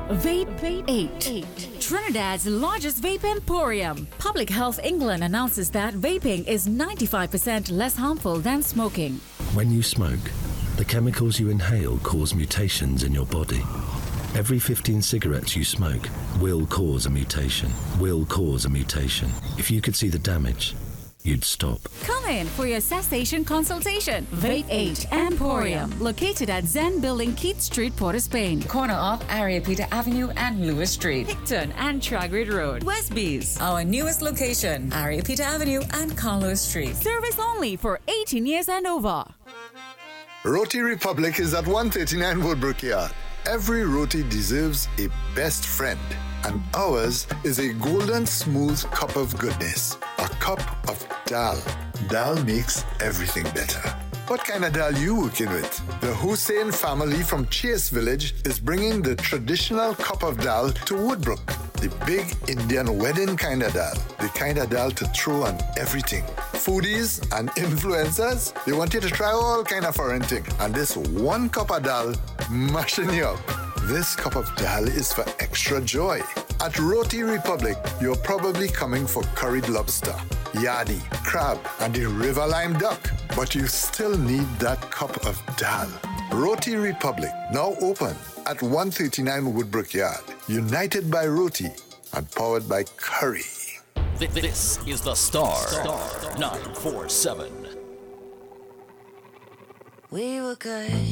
Vape 8. Trinidad's largest vape emporium. Public Health England announces that vaping is 95% less harmful than smoking. When you smoke, the chemicals you inhale cause mutations in your body. Every 15 cigarettes you smoke will cause a mutation. If you could see the damage, you'd stop. Come in for your cessation consultation. Vape 8 Emporium, located at Zen Building, Keith Street, Port of Spain. Corner of Ariapita Avenue and Lewis Street. Picton and Tragrid Road. Westbees. Our newest location, Ariapita Avenue and Carlos Street. Service only for 18 years and over. Roti Republic is at 139 Woodbrook Yard. Every roti deserves a best friend, and ours is a golden smooth cup of goodness, a cup of dal. Dal makes everything better. What kind of dal you working with? The Hussein family from Chase Village is bringing the traditional cup of dal to Woodbrook. The big Indian wedding kind of dal. The kind of dal to throw on everything. Foodies and influencers, they want you to try all kind of foreign thing. And this one cup of dal, mashing you up. This cup of dal is for extra joy. At Roti Republic, you're probably coming for curried lobster, yardie, crab, and the river lime duck. But you still need that cup of dal. Roti Republic, now open at 139 Woodbrook Yard. United by Roti and powered by Curry. This is the Star 947. We were good.